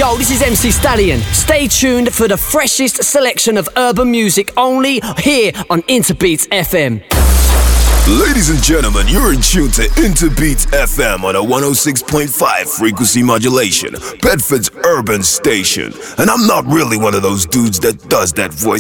Yo, this is MC Stallion. Stay tuned for the freshest selection of urban music only here on Interbeats FM. Ladies and gentlemen, you're in tune to Interbeats FM on a 106.5 frequency modulation, Bedford's urban station. And I'm not really one of those dudes that does that voice